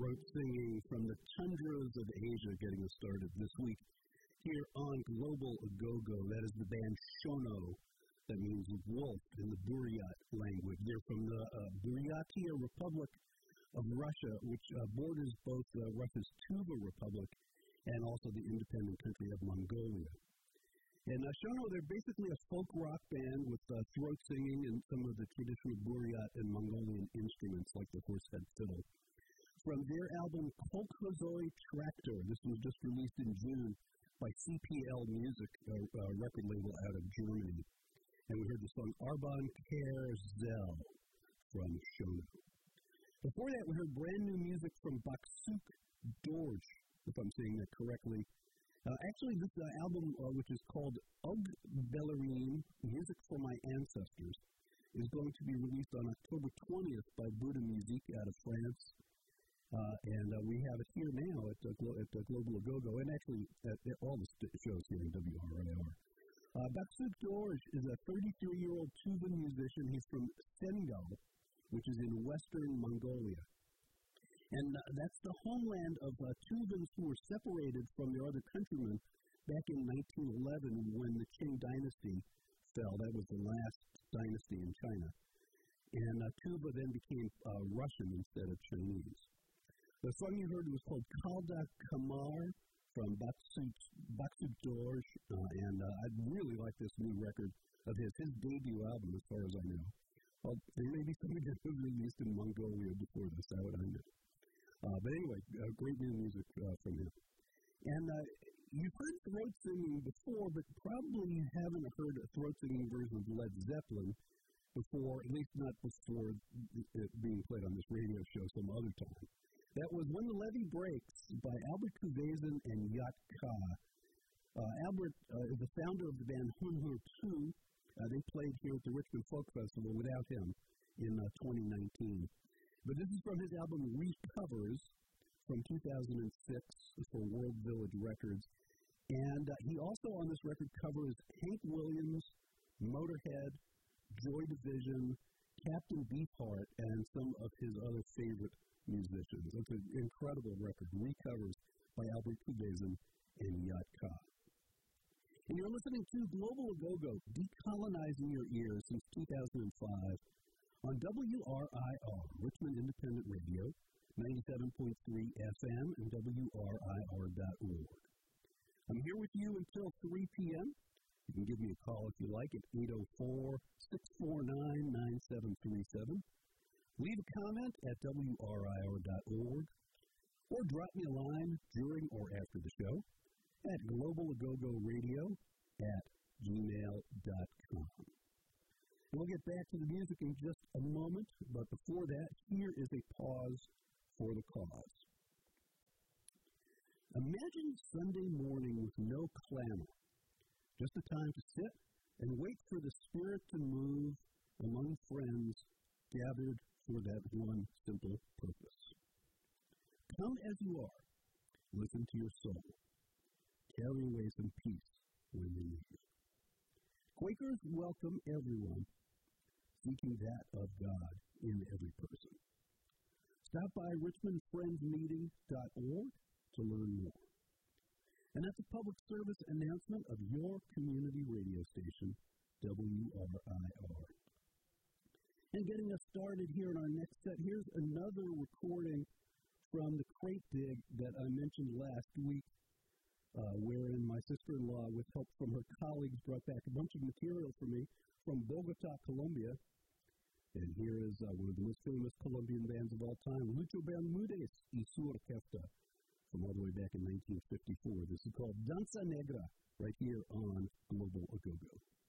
throat singing from the tundras of Asia, getting us started this week here on Global Agogo. That is the band Shono. That means wolf in the Buryat language. They're from the Buryatia Republic of Russia, which borders both Russia's Tuva Republic and also the independent country of Mongolia. And Shono, they're basically a folk rock band with throat singing and some of the traditional Buryat and Mongolian instruments like the horsehead fiddle. From their album Kolkhozoi Traktor, this was just released in June by CPL Music, a record label out of Germany. And we heard the song Arban Kerzel from Shono. Before that, we heard brand new music from Baksuk Dorj, if I'm saying that correctly. Actually, this album, which is called Ug Bellarine, Music for My Ancestors, is going to be released on October 20th by Buddha Musique out of France. And we have it here now at Global Agogo, and actually at all the shows here in WRIR. Baksuk Dorj is a 33-year-old Tuvan musician. He's from Sengal, which is in western Mongolia. And that's the homeland of Tuvans who were separated from their other countrymen back in 1911 when the Qing dynasty fell. That was the last dynasty in China. And Tuva then became Russian instead of Chinese. The song you heard was called Kalda Kamar from Baksuk Dorj, and I really like this new record of his debut album, as far as I know. Well, there may be something that was released in Mongolia before this, how would I know? But anyway, great new music from him. And you've heard throat singing before, but probably you haven't heard a throat singing version of Led Zeppelin before, at least not before it being played on this radio show some other time. That was When the Levee Breaks by Albert Kuvezin and Yat Ka. Albert is the founder of the band Hun Ho Tu. They played here at the Richmond Folk Festival without him in 2019. But this is from his album Recovers from 2006 for World Village Records. And he also on this record covers Hank Williams, Motorhead, Joy Division, Captain Beefheart, and some of his other favorite musicians. It's an incredible record, Recovers by Albert Kuvezin and Yat Ka. And you're listening to Global Agogo, decolonizing your ears since 2005. On WRIR, Richmond Independent Radio, 97.3 FM, and WRIR.org. I'm here with you until 3 p.m. You can give me a call if you like at 804-649-9737. Leave a comment at WRIR.org, or drop me a line during or after the show at globalagogoradio@gmail.com. We'll get back to the music in just a moment, but before that, here is a pause for the cause. Imagine Sunday morning with no clamor, just a time to sit and wait for the Spirit to move among friends gathered for that one simple purpose. Come as you are, listen to your soul, carry away some peace when you leave. Quakers welcome everyone, seeking that of God in every person. Stop by richmondfriendsmeeting.org to learn more. And that's a public service announcement of your community radio station, WRIR. And getting us started here in our next set, here's another recording from the Crate Dig that I mentioned last week, wherein my sister-in-law, with help from her colleagues, brought back a bunch of material for me from Bogota, Colombia. And here is one of the most famous Colombian bands of all time, Lucho Bermudez y su Orquesta, from all the way back in 1954. This is called Danza Negra, right here on Global Agogo.